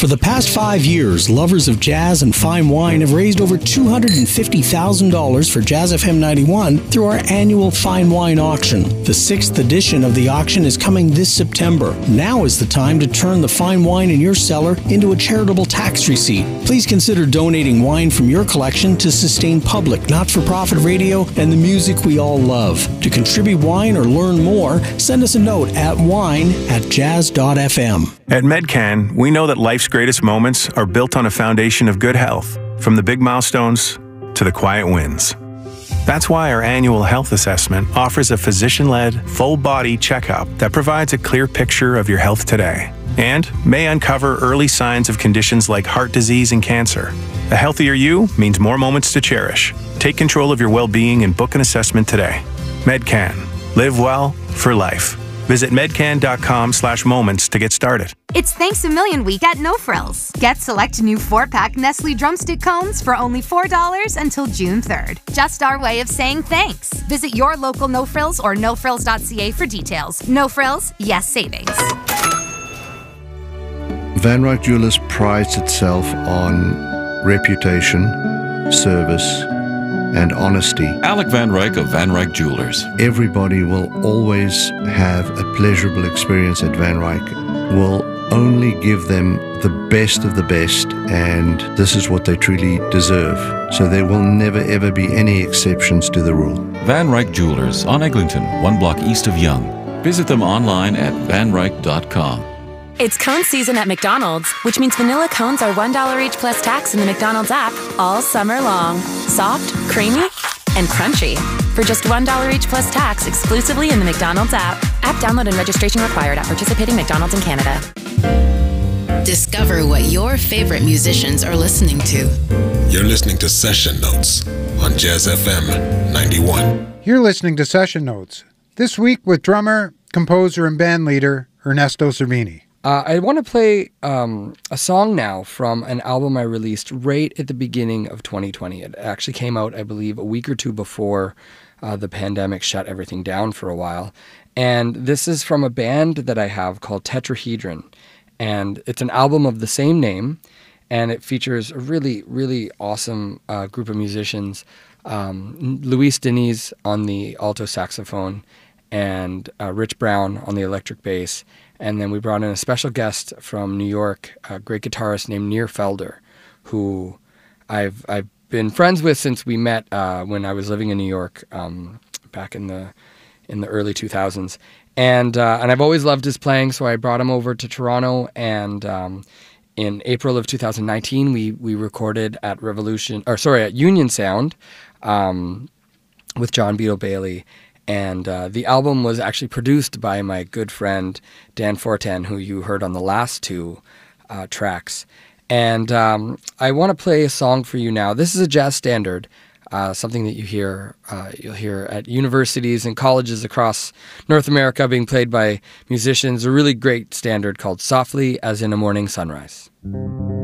For the past 5 years, lovers of jazz and fine wine have raised over $250,000 for Jazz FM 91 through our annual Fine Wine Auction. The 6th edition of the auction is coming this September. Now is the time to turn the fine wine in your cellar into a charitable tax receipt. Please consider donating wine from your collection to sustain public, not-for-profit radio and the music we all love. To contribute wine or learn more, send us a note at wine@jazz.fm. At Medcan, we know that life's greatest moments are built on a foundation of good health, from the big milestones to the quiet wins. That's why our annual health assessment offers a physician-led, full-body checkup that provides a clear picture of your health today and may uncover early signs of conditions like heart disease and cancer. A healthier you means more moments to cherish. Take control of your well-being and book an assessment today. Medcan. Live well for life. Visit medcan.com/moments to get started. It's Thanks a Million week at No Frills. Get select new 4-pack Nestle Drumstick cones for only $4 until June 3rd. Just our way of saying thanks. Visit your local No Frills or nofrills.ca for details. No Frills, yes savings. Van Ryck Jewelers prides itself on reputation, service, and honesty. Alec Van Ryck of Van Ryck Jewelers. Everybody will always have a pleasurable experience at Van Ryck. We'll only give them the best of the best, and this is what they truly deserve. So there will never ever be any exceptions to the rule. Van Ryck Jewelers on Eglinton, 1 block east of Yonge. Visit them online at vanryck.com. It's cone season at McDonald's, which means vanilla cones are $1 each plus tax in the McDonald's app all summer long. Soft, creamy, and crunchy. For just $1 each plus tax exclusively in the McDonald's app. App download and registration required at participating McDonald's in Canada. Discover what your favorite musicians are listening to. You're listening to Session Notes on Jazz FM 91. You're listening to Session Notes. This week with drummer, composer, and band leader Ernesto Cervini. I want to play a song now from an album I released right at the beginning of 2020. It actually came out, I believe, a week or two before the pandemic shut everything down for a while. And this is from a band that I have called Tetrahedron. And it's an album of the same name. And it features a really, really awesome group of musicians. Luis Diniz on the alto saxophone and Rich Brown on the electric bass. And then we brought in a special guest from New York, a great guitarist named Nir Felder, who I've been friends with since we met when I was living in New York back in the early 2000s. And I've always loved his playing, so I brought him over to Toronto. And in April of 2019, we recorded at Union Sound with John Beetle Bailey. And the album was actually produced by my good friend Dan Fortin, who you heard on the last two tracks. And I want to play a song for you now. This is a jazz standard, something that you'll hear at universities and colleges across North America being played by musicians. A really great standard called Softly as in a Morning Sunrise.